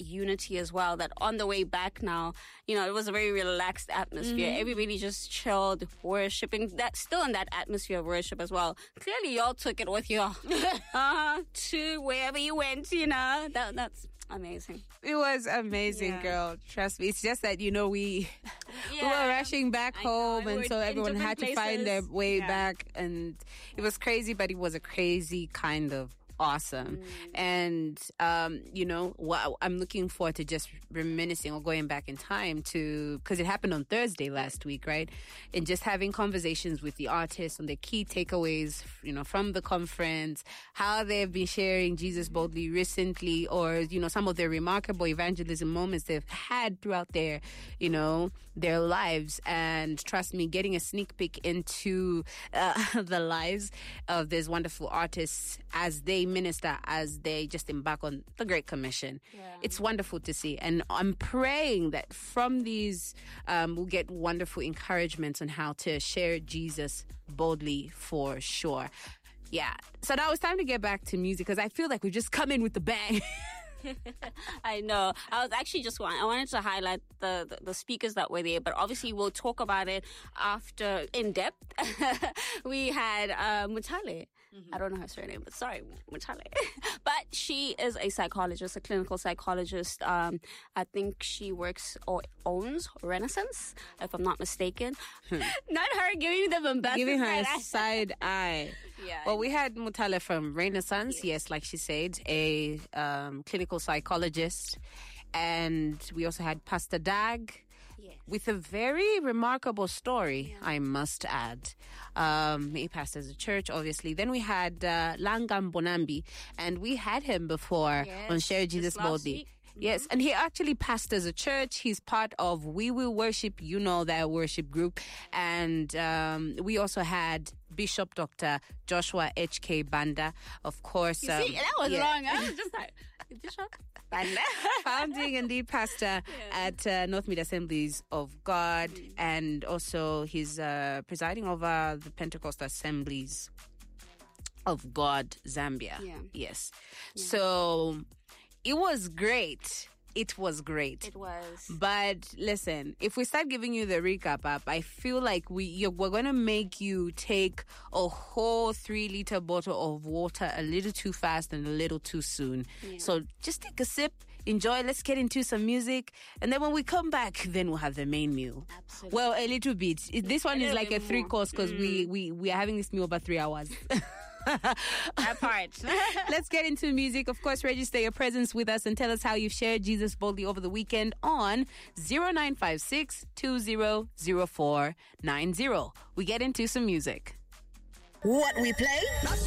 unity as well, that on the way back now, it was a very relaxed atmosphere. Everybody just chilled, worshiping, still in that atmosphere of worship as well. Clearly, y'all took it with you to wherever you went, that's amazing. It was amazing, girl. Trust me. It's just that, we were rushing back home, and so everyone had to find their way back, and it was crazy, but it was a crazy kind of awesome. And, I'm looking forward to just reminiscing or going back in time because it happened on Thursday last week, right? And just having conversations with the artists on the key takeaways, from the conference, how they've been sharing Jesus boldly recently, or, some of their remarkable evangelism moments they've had throughout their lives. And trust me, getting a sneak peek into the lives of these wonderful artists as they minister, as they just embark on the Great Commission. It's wonderful to see, and I'm praying that from these we'll get wonderful encouragements on how to share Jesus boldly, for sure. So now it's time to get back to music, because I feel like we've just come in with the bang. I know. I was actually I wanted to highlight the speakers that were there, but obviously we'll talk about it after in depth. We had Mutale. I don't know her surname, but sorry, Mutale. But she is a psychologist, a clinical psychologist. I think she works or owns Renaissance, if I'm not mistaken. Not her giving them bombastic. Giving her a side eye. Yeah. Well, we had Mutale from Renaissance, yes, like she said, a clinical psychologist. And we also had Pastor Dag. Yes. With a very remarkable story, I must add. He pastors a church, obviously. Then we had Langam Bonambi, and we had him before on Share Jesus Boldly. Yes, and he actually pastors a church. He's part of We Will Worship, that worship group. And we also had Bishop Dr. Joshua H.K. Banda, of course. You see, that was wrong. I was just like, Bishop Banda. Founding and lead pastor at North Mid Assemblies of God. And also he's presiding over the Pentecostal Assemblies of God, Zambia. Yes. So it was great. It was great. It was. But listen, if we start giving you the recap up, I feel like we're going to make you take a whole 3-liter bottle of water a little too fast and a little too soon. So just take a sip, enjoy, let's get into some music. And then when we come back, then we'll have the main meal. Absolutely. Well, a little bit. This one is like a 3-course because we are having this meal about 3 hours. That part. Let's get into music. Of course, register your presence with us and tell us how you've shared Jesus boldly over the weekend on 0956 200490. We get into some music. What we play?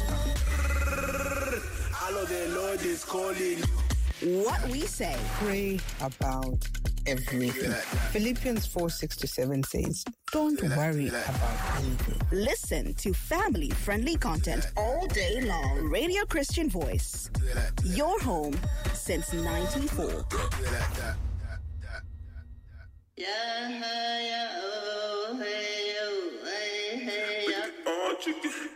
Hello, the Lord is calling. What we say. Pray about everything. Philippians 4:6-7 says, don't worry about anything. Listen to family-friendly content all day long. Radio Christian Voice. Your home since 94. Oh, chicken.